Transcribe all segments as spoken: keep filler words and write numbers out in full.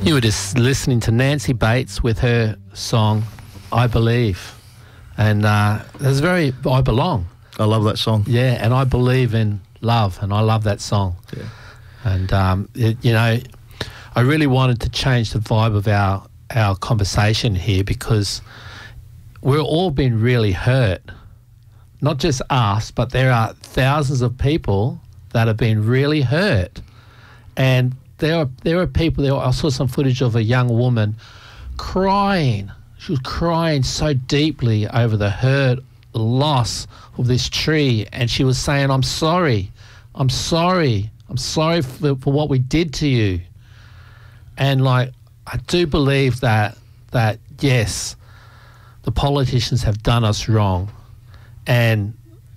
You were just listening to Nancy Bates with her song, I Believe. And uh, it's very, I belong. I love that song. Yeah, and I believe in love, and I love that song. Yeah. And, um, it, you know, I really wanted to change the vibe of our, our conversation here because we're all been really hurt. Not just us, but there are thousands of people that have been really hurt. And there are there are people there. I saw some footage of a young woman crying. She was crying so deeply over the hurt, the loss of this tree. And she was saying, I'm sorry. I'm sorry. I'm sorry for, for what we did to you. And, like, I do believe that, that, yes, the politicians have done us wrong. And,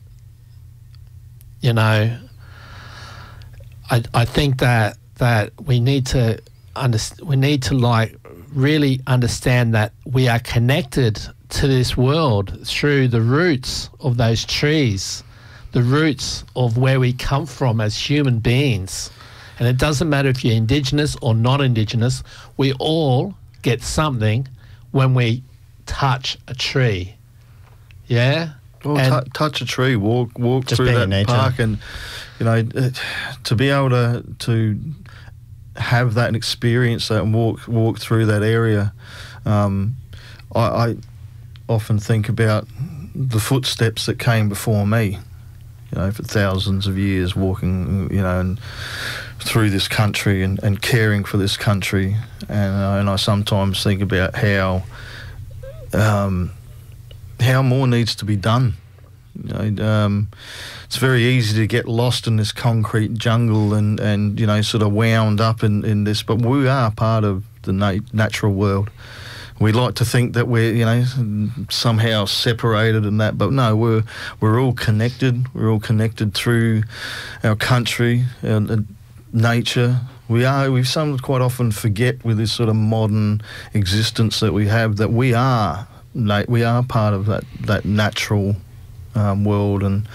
you know, I I think that that we need to underst- we need to like really understand that we are connected to this world through the roots of those trees, the roots of where we come from as human beings. And it doesn't matter if you're Indigenous or not Indigenous, we all get something when we touch a tree. Yeah? Well, And- t- touch a tree, walk walk Just through being that in nature. park, and you know, it, to be able to to have that and experience that and walk walk through that area. Um, I, I often think about the footsteps that came before me. You know, for thousands of years walking, you know, and through this country and, and caring for this country, and uh, and I sometimes think about how. Um, how more needs to be done. You know, um, it's very easy to get lost in this concrete jungle and, and you know, sort of wound up in, in this, but we are part of the nat- natural world. We like to think that we're, you know, somehow separated and that, but no, we're we're all connected. We're all connected through our country, our, uh, nature. We are. We some quite often forget with this sort of modern existence that we have that we are. We are part of that that natural um, world, and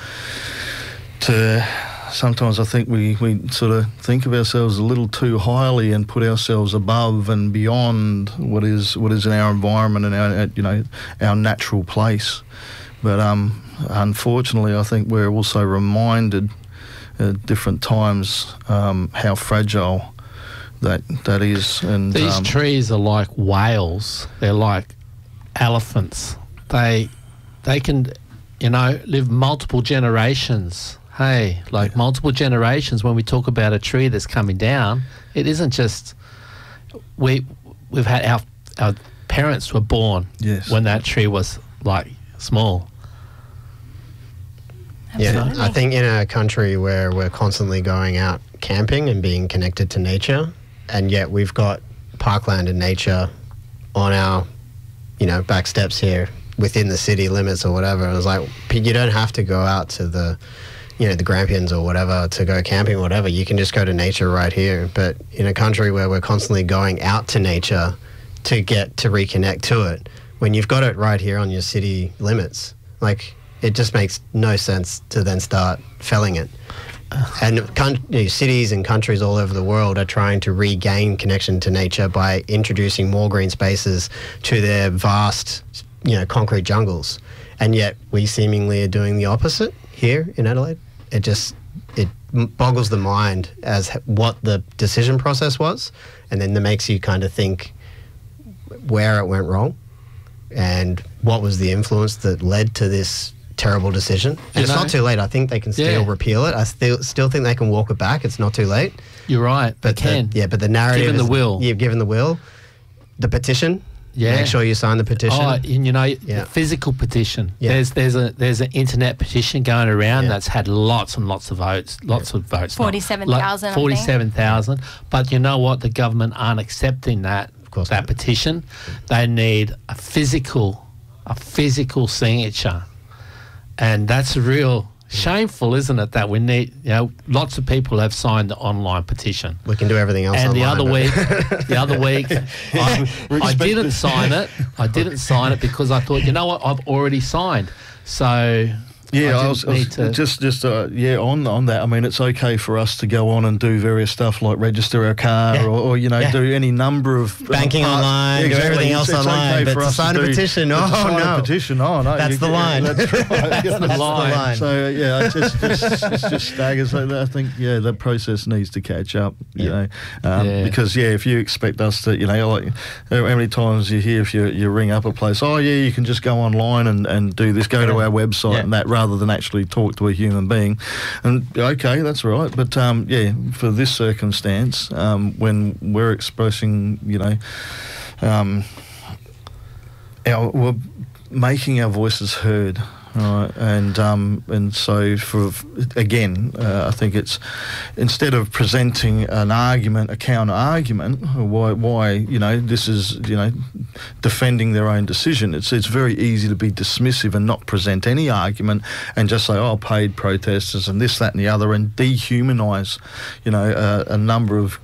to sometimes I think we, we sort of think of ourselves a little too highly and put ourselves above and beyond what is what is in our environment and our, you know, our natural place. But um, unfortunately, I think we're also reminded at different times um, how fragile that that is. And these um, trees are like whales. They're like elephants. They they can, you know, live multiple generations. Hey, like yeah. multiple generations. When we talk about a tree that's coming down, it isn't just we we've had our our parents were born yes. when that tree was like small. Absolutely. Yeah, I think in a country where we're constantly going out camping and being connected to nature, and yet we've got parkland and nature on our, you know, back steps here within the city limits or whatever. It was like, you don't have to go out to the, you know, the Grampians or whatever to go camping or whatever. You can just go to nature right here. But in a country where we're constantly going out to nature to get to reconnect to it, when you've got it right here on your city limits, like, it just makes no sense to then start felling it. And con- you know, cities and countries all over the world are trying to regain connection to nature by introducing more green spaces to their vast, you know, concrete jungles. And yet we seemingly are doing the opposite here in Adelaide. It just, it boggles the mind as what the decision process was, and then that makes you kind of think where it went wrong and what was the influence that led to this terrible decision. And you it's know, not too late. I think they can still yeah. repeal it. I still still think they can walk it back. It's not too late. You're right. But they can. The, yeah, but the narrative given is, the will. You've given the will. The petition. Yeah. Make sure you sign the petition. Oh, and you know, yeah. the physical petition. Yeah. There's there's a there's an internet petition going around yeah. that's had lots and lots of votes, lots yeah. of votes. Forty-seven thousand. Like Forty-seven thousand. But you know what? The government aren't accepting that. Of course that not. petition. They need a physical, a physical signature, and that's real. Shameful, isn't it, that we need, you know, lots of people have signed the online petition. We can do everything else And online, the other but- week, the other week, I, I didn't sign it. I didn't sign it because I thought, you know what, I've already signed. So Yeah, I, I was, didn't I need was to. just just uh, yeah on on that. I mean, it's okay for us to go on and do various stuff like register our car Yeah. or, or you know Yeah. do any number of uh, Banking parts. online, Yeah, do exactly. everything else It's- it's online, okay but for to us sign a do- petition, but to oh, sign no. a petition, oh no, That's you- the yeah, line. That's right. That's the line. So yeah, it just, just it's just staggers. I think yeah, the process needs to catch up. You Yeah. know, um, Yeah. because yeah, if you expect us to, you know, like how many times you hear if you you ring up a place, oh yeah, you can just go online and, and do this, go to Yeah. our website Yeah. and that, rather than actually talk to a human being. And okay, that's right. But um, yeah, for this circumstance, um, when we're expressing, you know, um, our, we're making our voices heard. Right, and um, and so for again, uh, I think it's instead of presenting an argument, a counter argument, why why you know this is you know defending their own decision. It's it's very easy to be dismissive and not present any argument and just say, oh, paid protesters and this, that, and the other, and dehumanise, you know, a, a number of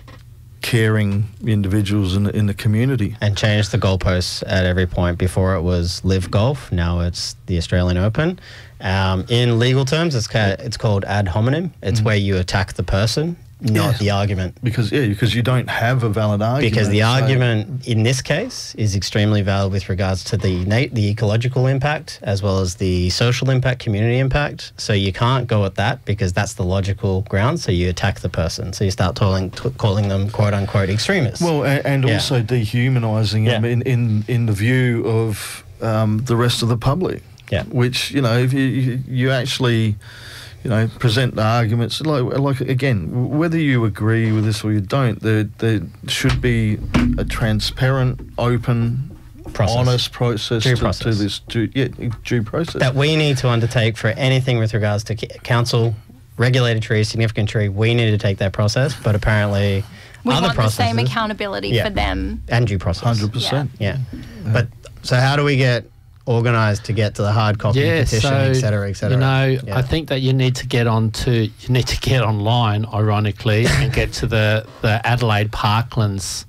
caring individuals in the, in the community. And change the goalposts at every point. Before it was Live Golf, now it's the Australian Open. Um, in legal terms, it's ca- it's called ad hominem. It's Mhm. where you attack the person, not Yeah. the argument. Because yeah, because you don't have a valid argument. Because the so- argument in this case is extremely valid with regards to the na- the ecological impact as well as the social impact, community impact. So you can't go at that because that's the logical ground. So you attack the person. So you start calling t- calling them quote unquote extremists. Well, and, and Yeah. also dehumanising them Yeah. in, in, in the view of um, the rest of the public. Yeah. Which, you know, if you, you, you actually, you know, present the arguments, like, like again, whether you agree with this or you don't, there, there should be a transparent, open, Process. honest process, Due to, process. to this due, yeah, due process. that we need to undertake for anything with regards to ca- council, regulated tree, significant tree. We need to take that process, but apparently We other want the processes same accountability Yeah. for them. and due process. one hundred percent. Yeah. But so how do we get organised to get to the hard copy Yeah, petition, so et cetera, et cetera? you know, Yeah. I think that you need to get on to you need to get online, ironically, and get to the the Adelaide Parklands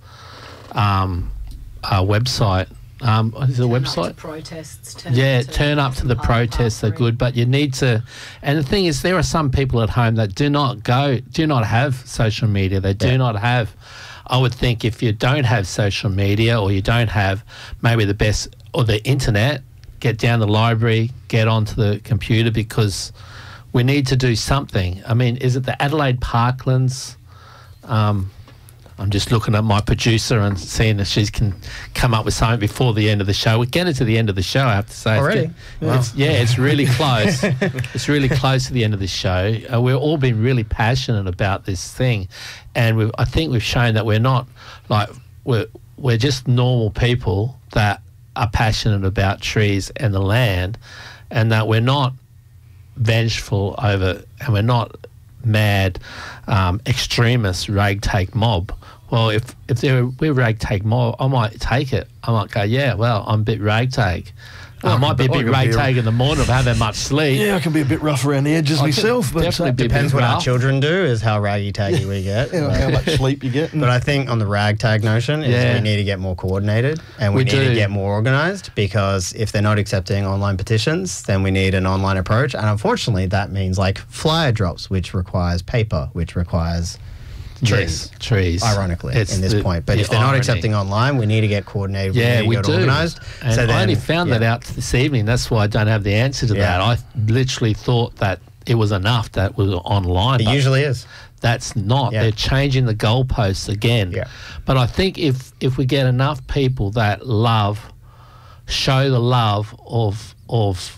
um, uh, website. Um, is it a Turn up website? to protests. Turn Yeah, up to turn up to the Hyde protests. They're Park good, but you need to. And the thing is, there are some people at home that do not go, do not have social media. They do Yeah. not have. I would think if you don't have social media or you don't have maybe the best or the internet, get down the library, get onto the computer because we need to do something. I mean, is it the Adelaide Parklands? Um, I'm just looking at my producer and seeing if she can come up with something before the end of the show. We're getting to the end of the show, I have to say. It's Already? getting- It's, yeah, it's really close. It's really close to the end of the show. Uh, we've all been really passionate about this thing, and we've, I think we've shown that we're not like we're we're just normal people that are passionate about trees and the land, and that we're not vengeful over, and we're not mad um, extremist ragtag mob. Well, if if they're we're ragtag mob, I might take it. I might go, yeah, well, I'm a bit ragtag. Well, I might be a I bit can be a- ragtag in the morning if I haven't had much sleep. Yeah, I can be a bit rough around the edges I can myself, but definitely uh, be a bit Depends what our rough. children do is how raggy taggy we get. you know, how much sleep you get. But I think on the ragtag notion is Yeah. we need to get more coordinated and we, We need do. to get more organised because if they're not accepting online petitions, then we need an online approach. And unfortunately, that means like flyer drops, which requires paper, which requires trees. Yes, trees. Ironically, It's in this the- point. But the if they're not irony. accepting online, we need to get coordinated. Yeah, we need we to get do. organised. And So I then- only found yeah. that out this evening. That's why I don't have the answer to Yeah. that. I literally thought that it was enough that was online. It but usually is. that's not. Yeah. They're changing the goalposts again. Yeah. But I think if if we get enough people that love, show the love of of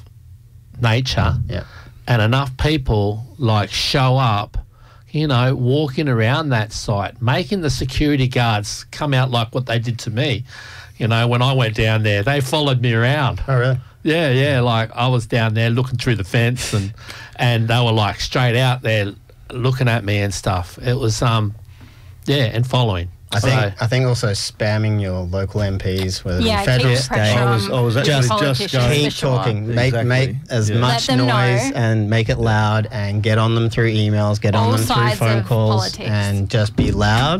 nature, Yeah. and enough people like show up, you know, walking around that site, making the security guards come out like what they did to me. You know, when I went down there, they followed me around. Oh, really? Yeah, yeah. Like I was down there looking through the fence, and and they were like straight out there looking at me and stuff. It was um, yeah, and following. I think So- I think also spamming your local M Ps, whether Yeah, it be federal, keep the state, pressure I was, I was on actually just politicians going. for keep sure. talking, make Exactly. make as Yeah. much Let them noise know. and make it loud and get on them through emails, get All on them through sides phone of calls, politics. and just be loud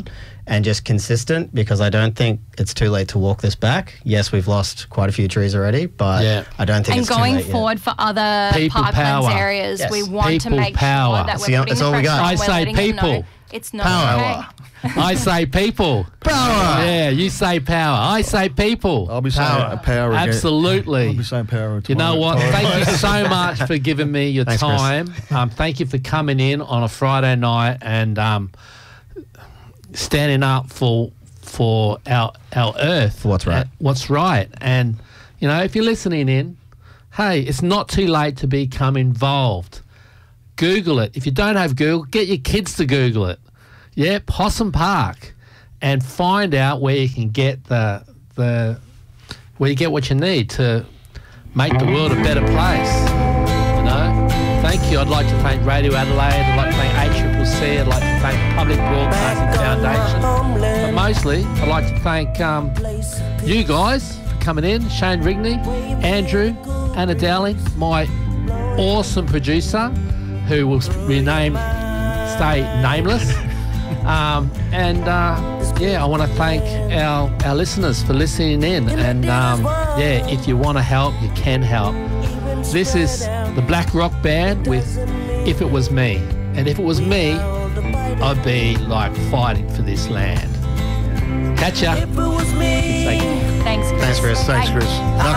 and just consistent, because I don't think it's too late to walk this back. Yes, we've lost quite a few trees already, but Yeah. I don't think And it's too going late yet. forward for other People parklands power. areas, Yes. we want to People make power. sure that That's we're the- putting that's the all we pressure got. on. I We're say letting them know people. it's not Power. okay. I say people. Power. Yeah, you say power. I say people. I'll be saying Power. power again. Absolutely. I'll be saying power. You know what? tomorrow. Thank you so much for giving me your Thanks, Chris. time. Um, thank you for coming in on a Friday night and um, standing up for for our our earth. For what's right. uh, What's right. And you know, if you're listening in, hey, it's not too late to become involved. Google it. If you don't have Google, get your kids to Google it. Yeah, Possum Park, and find out where you can get the the where you get what you need to make the world a better place. You know. Thank you. I'd like to thank Radio Adelaide. I'd like to thank A C C C. I'd like to thank Public Broadcasting Foundation. But mostly, I'd like to thank um, you guys for coming in. Shane Rigney, Andrew, Anna Dowling, my awesome producer, who will rename, stay nameless. Um, and uh, yeah, I want to thank our, our listeners for listening in. And um, yeah, if you want to help, you can help. This is the Black Rock Band with If It Was Me. And if it was me, I'd be like fighting for this land. Catch ya. If it was me. Thank you. Thanks, Chris. Thanks, Chris. Thanks, Bye. Chris.